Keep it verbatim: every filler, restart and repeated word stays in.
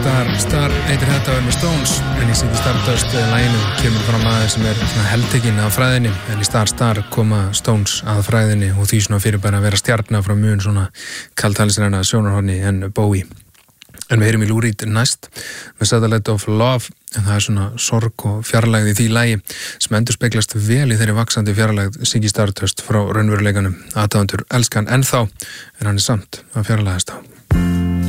Star Star heitir þetta að vera með Stones en í Ziggy Stardust læginu kemur fram aðeins sem er heldtekinn af fræðinni en í Star Star koma Stones að fræðinni og því svona fyrir bara að vera stjarna frá mun svona kaldhælisræna sjónarhorni en Bowie. En við heyrum í Lou Reed næst með Satellite of Love en það er svona sorg og fjarlægð í því lagi sem endurspeglast vel í þeirri vaxandi fjarlægð Ziggy Stardust frá raunveruleikanum. Aðdáendur elskan ennþá en hann er samt að fjarlægast á.